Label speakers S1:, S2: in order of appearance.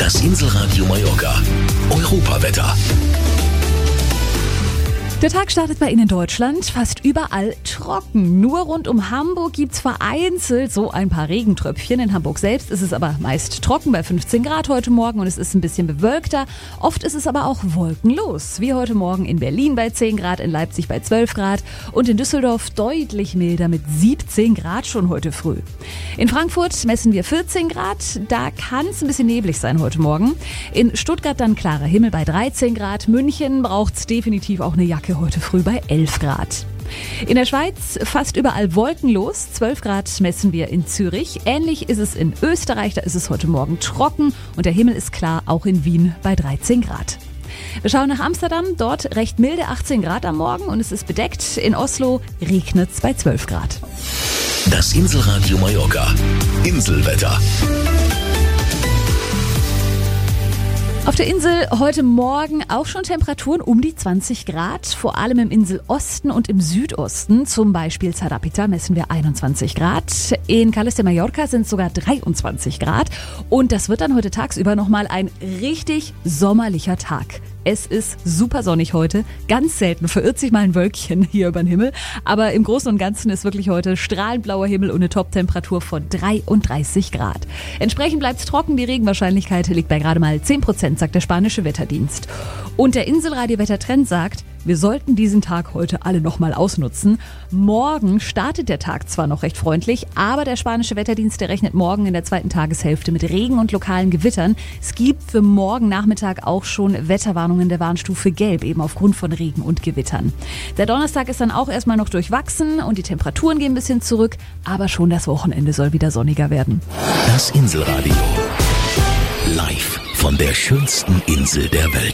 S1: Das Inselradio Mallorca. Europawetter.
S2: Der Tag startet bei Ihnen in Deutschland fast überall trocken. Nur rund um Hamburg gibt's vereinzelt so ein paar Regentröpfchen. In Hamburg selbst ist es aber meist trocken bei 15 Grad heute Morgen und es ist ein bisschen bewölkter. Oft ist es aber auch wolkenlos, wie heute Morgen in Berlin bei 10 Grad, in Leipzig bei 12 Grad und in Düsseldorf deutlich milder mit 17 Grad schon heute früh. In Frankfurt messen wir 14 Grad, da kann es ein bisschen neblig sein heute Morgen. In Stuttgart dann klarer Himmel bei 13 Grad. München braucht's definitiv auch eine Jacke heute früh bei 11 Grad. In der Schweiz fast überall wolkenlos. 12 Grad messen wir in Zürich. Ähnlich ist es in Österreich, da ist es heute Morgen trocken und der Himmel ist klar, auch in Wien bei 13 Grad. Wir schauen nach Amsterdam, dort recht milde 18 Grad am Morgen und es ist bedeckt. In Oslo regnet es bei 12 Grad.
S1: Das Inselradio Mallorca. Inselwetter.
S2: Auf der Insel heute Morgen auch schon Temperaturen um die 20 Grad, vor allem im Inselosten und im Südosten. Zum Beispiel Zarapita messen wir 21 Grad. In Calles de Mallorca sind es sogar 23 Grad. Und das wird dann heute tagsüber nochmal ein richtig sommerlicher Tag. Es ist super sonnig heute. Ganz selten verirrt sich mal ein Wölkchen hier über den Himmel. Aber im Großen und Ganzen ist wirklich heute strahlend blauer Himmel und eine Top-Temperatur von 33 Grad. Entsprechend bleibt es trocken. Die Regenwahrscheinlichkeit liegt bei gerade mal 10%, sagt der spanische Wetterdienst. Und der Inselradio-Wettertrend sagt, wir sollten diesen Tag heute alle nochmal ausnutzen. Morgen startet der Tag zwar noch recht freundlich, aber der spanische Wetterdienst, der rechnet morgen in der zweiten Tageshälfte mit Regen und lokalen Gewittern. Es gibt für morgen Nachmittag auch schon Wetterwarnungen der Warnstufe Gelb, eben aufgrund von Regen und Gewittern. Der Donnerstag ist dann auch erstmal noch durchwachsen und die Temperaturen gehen ein bisschen zurück, aber schon das Wochenende soll wieder sonniger werden.
S1: Das Inselradio. Live von der schönsten Insel der Welt.